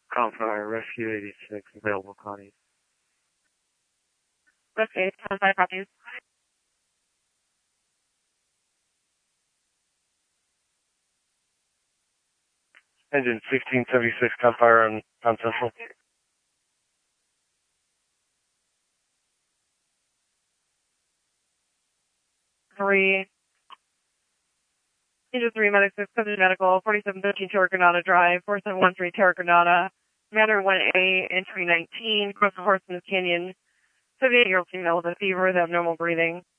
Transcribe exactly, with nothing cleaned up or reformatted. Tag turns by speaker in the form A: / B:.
A: Campfire, Rescue eighty-six, available, Connie.
B: Rescue, Campfire, copies.
A: Engine sixteen seventy-six, Campfire on, on Central.
B: Three. Engine three, Medic six, Coverage Medical, forty-seven thirteen Terra Granada Drive, four seven one three Terra Granada, Manor one A, entry nineteen, cross the Horseman's Canyon, seventy-eight-year-old female with a fever with abnormal breathing.